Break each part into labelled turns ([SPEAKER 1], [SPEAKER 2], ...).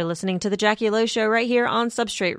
[SPEAKER 1] listening to The Jackie Lowe Show right here on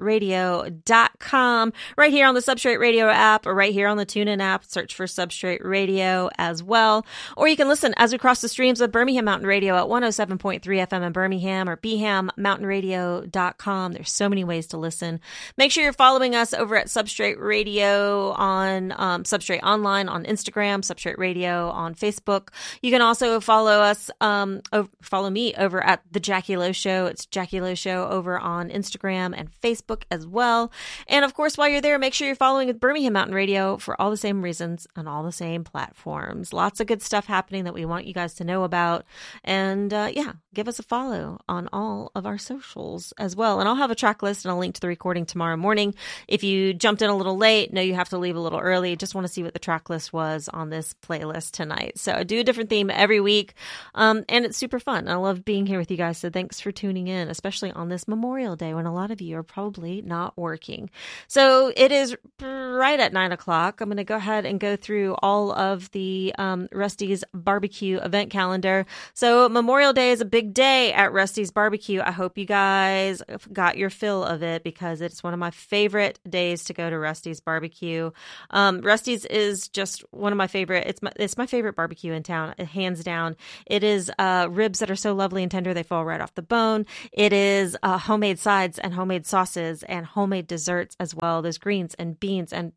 [SPEAKER 1] SubstrateRadio.com, right here on the Substrate Radio app, or right here on the TuneIn app. Search for Substrate Radio as well. Or you can listen as we cross the streams of Birmingham Mountain Radio at 107.3 FM in Birmingham, or bhammountainradio.com. There's so many ways to listen. Make sure you're following us over at Substrate Radio on Substrate Online on Instagram, Substrate Radio on Facebook. You can also follow us, follow me over at The Jackie Lowe Show. It's Jackie Lowe Show over on Instagram and Facebook as well. And of course, while you're there, make sure you're following Birmingham Mountain Radio for all the same reasons on all the same platforms. Lots of good stuff happening that we want you guys to know about. And give us a follow on all of our socials as well. And I'll have a track list and a link to the recording tomorrow morning. If you jumped in a little late, know you have to leave a little early. Just want to see what the track list was on this playlist tonight. So I do a different theme every week. And it's super fun. I love being here with you guys. So thanks for tuning in, especially on this Memorial Day when a lot of you are probably not working. So it is right at 9 o'clock. I'm going to go ahead and go through all of the Rusty's Barbecue event calendar. So Memorial Day is a big day at Rusty's Barbecue. I hope you guys got your fill of it because it's one of my favorite days to go to Rusty's Barbecue. Rusty's is just one of my favorite. It's my favorite barbecue in town, hands down. It is ribs that are so lovely and tender they fall right off the bone. It is homemade sides and homemade sauces and homemade desserts as well. Those greens and beans and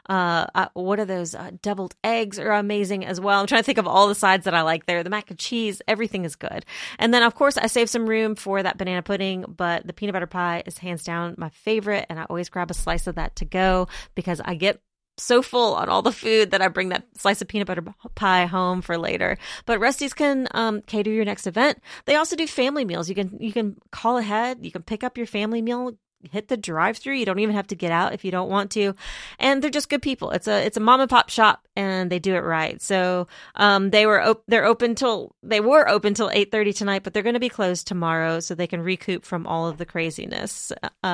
[SPEAKER 1] what are those? Deviled eggs are amazing as well. I'm trying to think of all the sides that I like there. The mac and cheese, everything is good. And then of course I save some room for that banana pudding, but the peanut butter pie is hands down my favorite. And I always grab a slice of that to go because I get so full on all the food that I bring that slice of peanut butter pie home for later. But Rusty's can cater your next event. They also do family meals. You can call ahead. You can pick up your family meal, hit the drive-through. You don't even have to get out if you don't want to. And they're just good people. It's a mom and pop shop and they do it right. So they were open till 8:30 tonight, but they're going to be closed tomorrow so they can recoup from all of the craziness.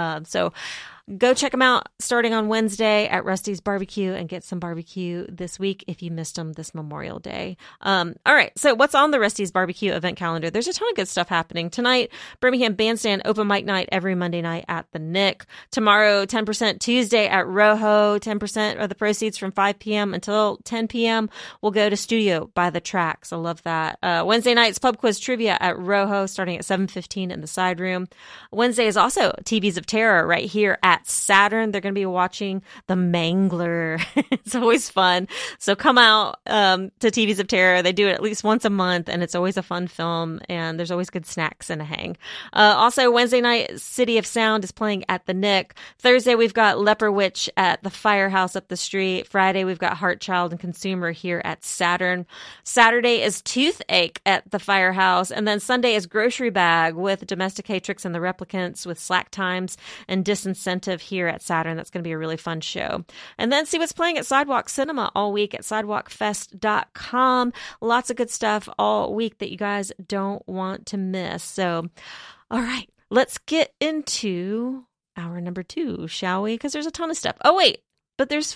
[SPEAKER 1] So go check them out starting on Wednesday at Rusty's Barbecue and get some barbecue this week if you missed them this Memorial Day. All right. So what's on the Rusty's Barbecue event calendar? There's a ton of good stuff happening tonight. Birmingham Bandstand open mic night every Monday night at the Nick. Tomorrow, 10% Tuesday at Rojo. 10% of the proceeds from 5 p.m. until 10 p.m. will go to Studio by the Tracks. I love that. Wednesday night's pub quiz trivia at Rojo starting at 7:15 in the side room. Wednesday is also TVs of Terror right here at Saturn. They're going to be watching The Mangler. It's always fun. So come out to TVs of Terror. They do it at least once a month, and it's always a fun film, and there's always good snacks and a hang. Also, Wednesday night, City of Sound is playing at the Nick. Thursday, we've got Leper Witch at the Firehouse up the street. Friday, we've got Heartchild and Consumer here at Saturn. Saturday is Toothache at the Firehouse, and then Sunday is Grocery Bag with Domesticatrix and the Replicants with Slack Times and Disincentive here at Saturn. That's going to be a really fun show. And then see what's playing at Sidewalk Cinema all week at sidewalkfest.com. Lots of good stuff all week that you guys don't want to miss. So, all right, let's get into hour number 2, shall we? Because there's a ton of stuff. Oh, wait. But there's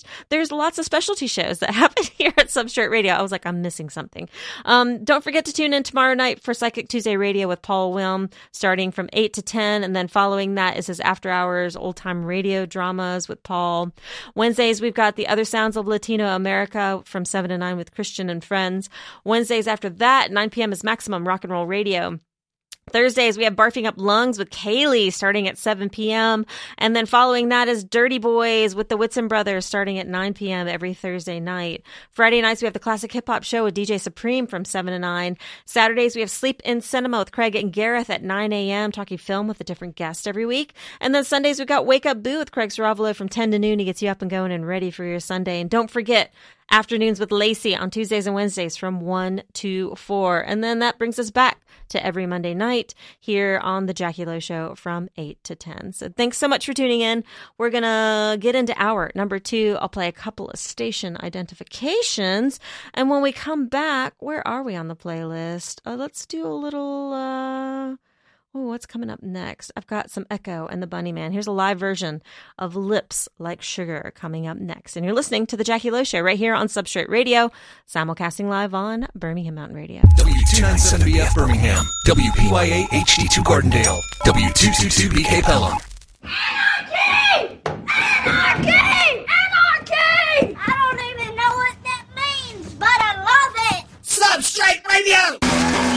[SPEAKER 1] lots of specialty shows that happen here at Substrate Radio. I was like, I'm missing something. Don't forget to tune in tomorrow night for Psychic Tuesday Radio with Paul Wilm, starting from 8 to 10. And then following that is his after hours old time radio dramas with Paul. Wednesdays, we've got the Other Sounds of Latino America from 7 to 9 with Christian and Friends. Wednesdays after that, 9 p.m. is Maximum Rock and Roll Radio. Thursdays, we have Barfing Up Lungs with Kaylee starting at 7 p.m. And then following that is Dirty Boys with the Whitson Brothers starting at 9 p.m. every Thursday night. Friday nights, we have the Classic Hip Hop Show with DJ Supreme from 7 to 9. Saturdays, we have Sleep in Cinema with Craig and Gareth at 9 a.m. talking film with a different guest every week. And then Sundays, we've got Wake Up Boo with Craig Saravalo from 10 to noon. He gets you up and going and ready for your Sunday. And don't forget, Afternoons with Lacey on Tuesdays and Wednesdays from 1 to 4. And then that brings us back to every Monday night here on The Jackie Lowe Show from 8 to 10. So thanks so much for tuning in. We're going to get into hour number 2. I'll play a couple of station identifications. And when we come back, where are we on the playlist? Let's do a little... Oh, what's coming up next? I've got some Echo and the Bunnyman. Here's a live version of Lips Like Sugar coming up next. And you're listening to The Jackie Lowe Show right here on Substrate Radio, simulcasting live on Birmingham Mountain Radio.
[SPEAKER 2] W297BF Birmingham, WPYA HD2 Gardendale, W222BK Pelham.
[SPEAKER 3] Anarchy! Anarchy! Anarchy! I don't even know what that means, but I love it!
[SPEAKER 2] Substrate Radio!